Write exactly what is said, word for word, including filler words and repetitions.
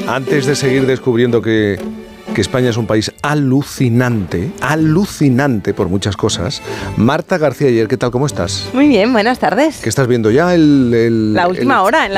Antes de seguir descubriendo que, que España es un país alucinante, alucinante por muchas cosas, Marta García Ayer, ¿qué tal? ¿Cómo estás? Muy bien, buenas tardes. ¿Qué estás viendo ya? El, el, la última el, hora en la,